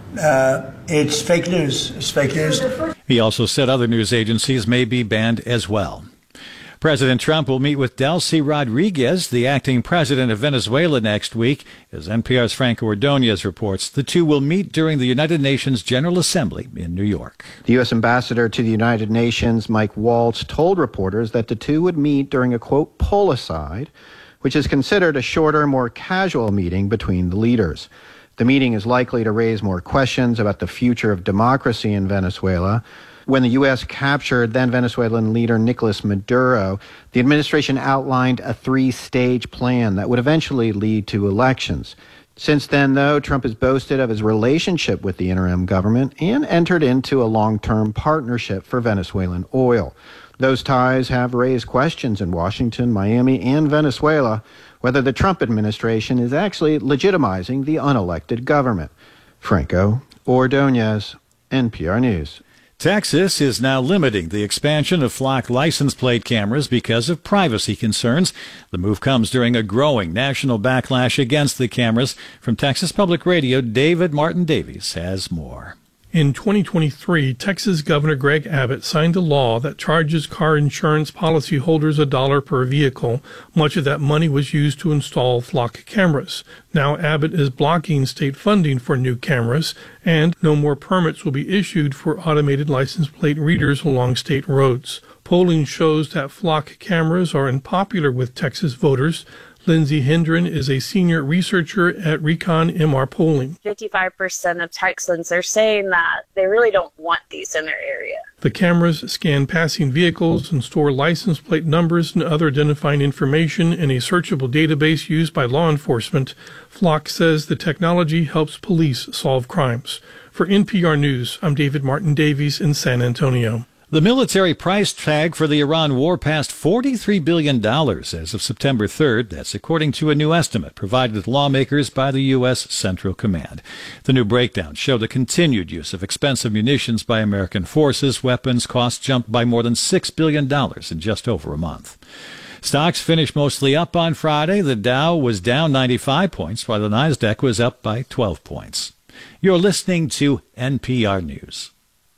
Uh, it's fake news. It's fake news. He also said other news agencies may be banned as well. President Trump will meet with Delcy Rodriguez, the acting president of Venezuela, next week. As N P R's Franco Ordonez reports, the two will meet during the United Nations General Assembly in New York. The U S ambassador to the United Nations, Mike Waltz, told reporters that the two would meet during a, quote, pull-aside, which is considered a shorter, more casual meeting between the leaders. The meeting is likely to raise more questions about the future of democracy in Venezuela. When the U S captured then Venezuelan leader Nicolas Maduro, the administration outlined a three-stage plan that would eventually lead to elections. Since then, though, Trump has boasted of his relationship with the interim government and entered into a long-term partnership for Venezuelan oil. Those ties have raised questions in Washington, Miami, and Venezuela whether the Trump administration is actually legitimizing the unelected government. Franco Ordonez, N P R News. Texas is now limiting the expansion of flock license plate cameras because of privacy concerns. The move comes during a growing national backlash against the cameras. From Texas Public Radio, David Martin Davies has more. In twenty twenty-three, Texas Governor Greg Abbott signed a law that charges car insurance policyholders a dollar per vehicle. Much of that money was used to install flock cameras. Now Abbott is blocking state funding for new cameras, and no more permits will be issued for automated license plate readers along state roads. Polling shows that flock cameras are unpopular with Texas voters. Lindsay Hendren is a senior researcher at Recon M R Polling. fifty-five percent of Texans are saying that they really don't want these in their area. The cameras scan passing vehicles and store license plate numbers and other identifying information in a searchable database used by law enforcement. Flock says the technology helps police solve crimes. For N P R News, I'm David Martin Davies in San Antonio. The military price tag for the Iran war passed forty-three billion dollars as of September third. That's according to a new estimate provided with lawmakers by the U S. Central Command. The new breakdown showed the continued use of expensive munitions by American forces. Weapons costs jumped by more than six billion dollars in just over a month. Stocks finished mostly up on Friday. The Dow was down ninety-five points, while the Nasdaq was up by twelve points. You're listening to N P R News.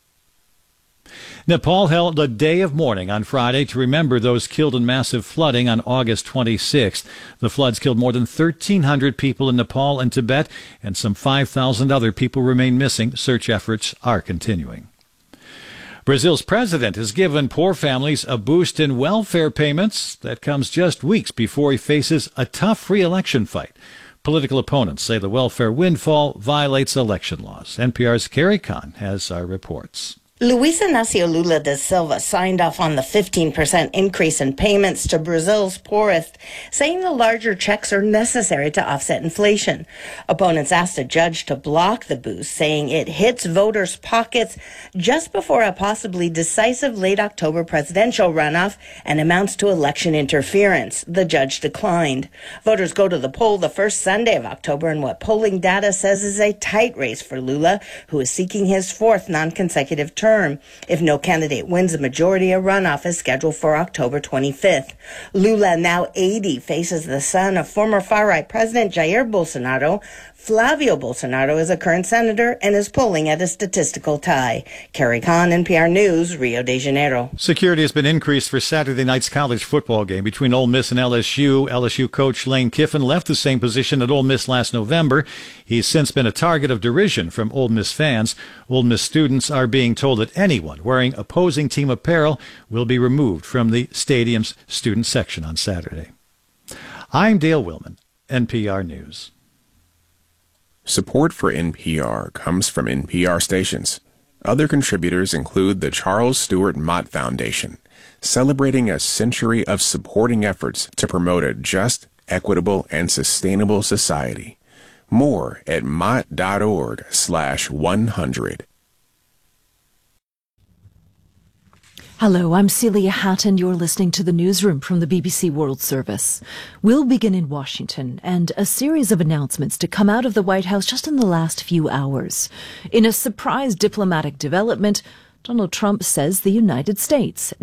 Nepal held a day of mourning on Friday to remember those killed in massive flooding on August twenty-sixth. The floods killed more than thirteen hundred people in Nepal and Tibet, and some five thousand other people remain missing. Search efforts are continuing. Brazil's president has given poor families a boost in welfare payments. That comes just weeks before he faces a tough re-election fight. Political opponents say the welfare windfall violates election laws. N P R's Carrie Kahn has our reports. Luiz Inácio Lula da Silva signed off on the fifteen percent increase in payments to Brazil's poorest, saying the larger checks are necessary to offset inflation. Opponents asked a judge to block the boost, saying it hits voters' pockets just before a possibly decisive late October presidential runoff and amounts to election interference. The judge declined. Voters go to the poll the first Sunday of October in what polling data says is a tight race for Lula, who is seeking his fourth non-consecutive term. If no candidate wins a majority, a runoff is scheduled for October twenty-fifth. Lula, now eighty, faces the son of former far-right President Jair Bolsonaro. Flavio Bolsonaro is a current senator and is polling at a statistical tie. Carrie Kahn, N P R News, Rio de Janeiro. Security has been increased for Saturday night's college football game between Ole Miss and L S U. L S U coach Lane Kiffin left the same position at Ole Miss last November. He's since been a target of derision from Ole Miss fans. Ole Miss students are being told that anyone wearing opposing team apparel will be removed from the stadium's student section on Saturday. I'm Dale Willman, N P R News. Support for N P R comes from N P R stations. Other contributors include the Charles Stewart Mott Foundation, celebrating a century of supporting efforts to promote a just, equitable, and sustainable society. More at mott.org slash 100. Hello, I'm Celia Hatton. You're listening to the newsroom from the B B C World Service. We'll begin in Washington, and a series of announcements to come out of the White House just in the last few hours. In a surprise diplomatic development, Donald Trump says the United States